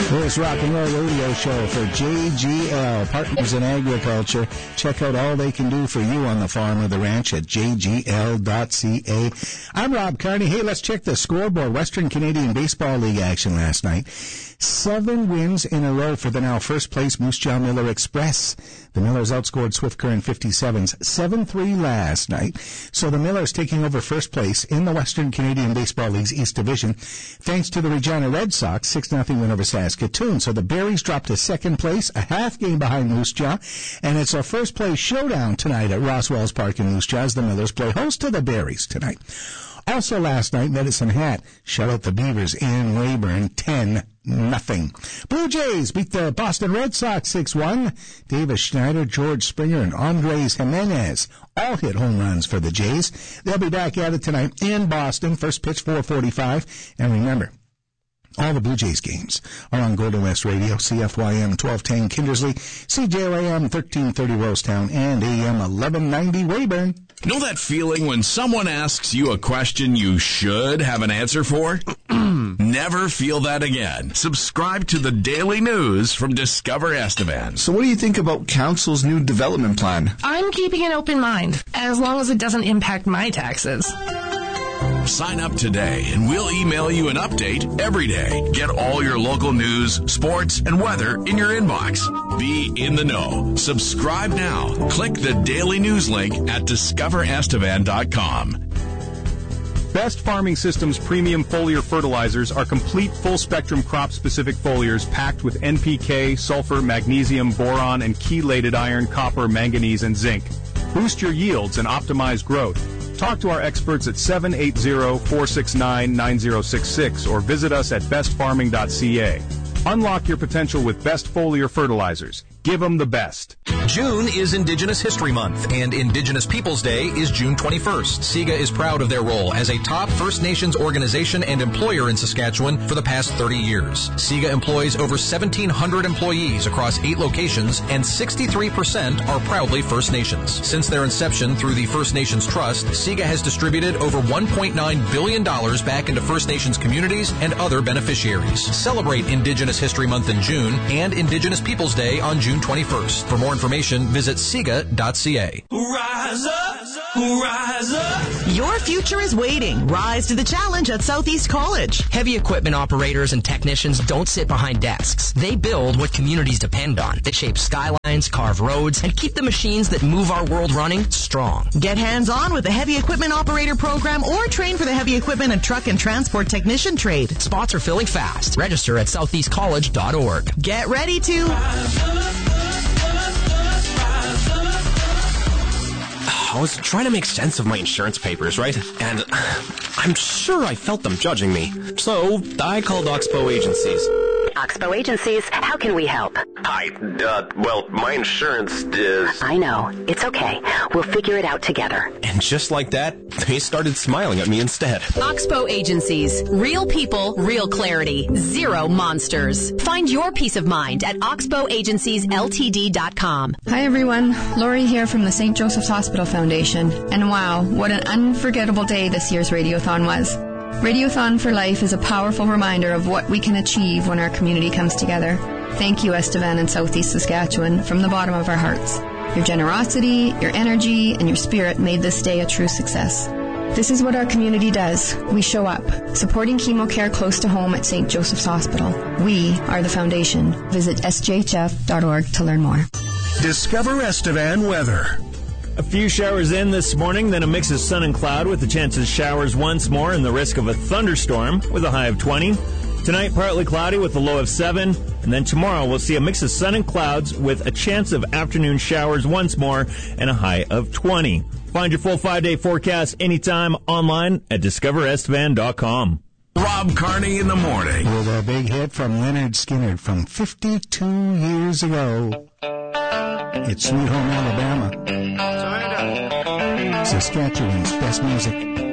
This rock and roll radio show for JGL, Partners in Agriculture. Check out all they can do for you on the farm or the ranch at jgl.ca. I'm Rob Carney. Hey, let's check the scoreboard. Western Canadian Baseball League action last night. 7 wins in a row for the now first place Moose Jaw Miller Express. The Millers outscored Swift Current 57s 7-3 last night. So the Millers taking over first place in the Western Canadian Baseball League's East Division, thanks to the Regina Red Sox 6-0 win over Saskatoon. So the Berries dropped to second place, a half game behind Moose Jaw, and it's a first place showdown tonight at Roswells Park in Moose Jaw as the Millers play host to the Berries tonight. Also last night, Medicine Hat shut out the Beavers in Weyburn 10-0. Blue Jays beat the Boston Red Sox 6-1. Davis Schneider, George Springer, and Andres Jimenez all hit home runs for the Jays. They'll be back at it tonight in Boston. First pitch 4:45. And remember, all the Blue Jays games are on Golden West Radio, CFYM 1210 Kindersley, CJOAM 1330 Rosetown, and AM 1190 Weyburn. Know that feeling when someone asks you a question you should have an answer for? Never feel that again. Subscribe to the Daily News from Discover Estevan. So what do you think about Council's new development plan? I'm keeping an open mind, as long as it doesn't impact my taxes. Sign up today and we'll email you an update every day. Get all your local news, sports, and weather in your inbox. Be in the know. Subscribe now. Click the Daily News link at discoverestevan.com. Best Farming Systems premium foliar fertilizers are complete full-spectrum crop-specific foliars packed with NPK, sulfur, magnesium, boron, and chelated iron, copper, manganese, and zinc. Boost your yields and optimize growth. Talk to our experts at 780-469-9066 or visit us at bestfarming.ca. Unlock your potential with Best Foliar Fertilizers. Give them the best. June is Indigenous History Month, and Indigenous Peoples Day is June 21st. SIGA is proud of their role as a top First Nations organization and employer in Saskatchewan for the past 30 years. SIGA employs over 1,700 employees across 8 locations, and 63% are proudly First Nations. Since their inception through the First Nations Trust, SIGA has distributed over $1.9 billion back into First Nations communities and other beneficiaries. Celebrate Indigenous History Month in June and Indigenous Peoples Day on June 21st. For more information, visit siga.ca. Rise up, rise up. Your future is waiting. Rise to the challenge at Southeast College. Heavy equipment operators and technicians don't sit behind desks. They build what communities depend on. They shape skylines, carve roads, and keep the machines that move our world running strong. Get hands-on with the Heavy Equipment Operator Program or train for the Heavy Equipment and Truck and Transport Technician trade. Spots are filling fast. Register at southeastcollege.org. Get ready to... I was trying to make sense of my insurance papers, right? And I'm sure I felt them judging me. So I called Oxbow Agencies. Oxbow Agencies, how can we help? Hi, well, my insurance is... I know. It's okay. We'll figure it out together. And just like that, they started smiling at me instead. Oxbow Agencies. Real people, real clarity. Zero monsters. Find your peace of mind at oxbowagenciesltd.com. Hi everyone, Lori here from the St. Joseph's Hospital Foundation. And wow, what an unforgettable day this year's Radiothon was. Radiothon for Life is a powerful reminder of what we can achieve when our community comes together. Thank you, Estevan and Southeast Saskatchewan, from the bottom of our hearts. Your generosity, your energy, and your spirit made this day a true success. This is what our community does. We show up, supporting chemo care close to home at St. Joseph's Hospital. We are the foundation. Visit sjhf.org to learn more. Discover Estevan weather. A few showers in this morning, then a mix of sun and cloud with the chance of showers once more and the risk of a thunderstorm with a high of 20. Tonight, partly cloudy with a low of 7. And then tomorrow, we'll see a mix of sun and clouds with a chance of afternoon showers once more and a high of 20. Find your full 5-day forecast anytime online at discoverestevan.com. Rob Carney in the morning. With a big hit from Leonard Skinner from 52 years ago. It's Sweet Home Alabama. Saskatchewan's best music.